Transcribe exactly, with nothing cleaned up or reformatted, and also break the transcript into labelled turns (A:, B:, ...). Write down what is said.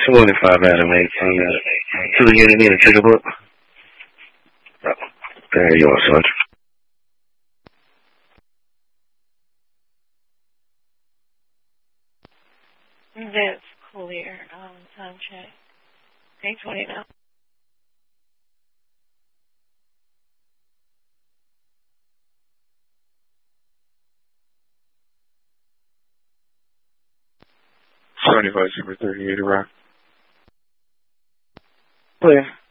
A: twenty-five Adam eighteen. Two unit in a ticket book. Oh, there you are, son.
B: That's clear. Um, time check. eight twenty now.
C: seventy-five, Super thirty-eight, around.
A: Clear.